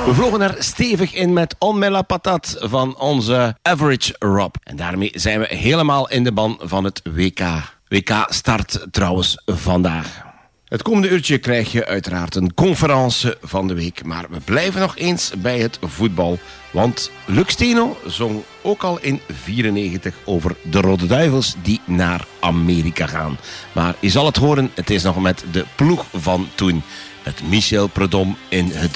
We vlogen er stevig in met On met la patat van onze Average Rob. En daarmee zijn we helemaal in de ban van het WK. WK start trouwens vandaag. Het komende uurtje krijg je uiteraard een conferentie van de week. Maar we blijven nog eens bij het voetbal. Want Lux Steno zong ook al in 1994 over de Rode Duivels die naar Amerika gaan. Maar je zal het horen, het is nog met de ploeg van toen. Met Michel Prudhomme in het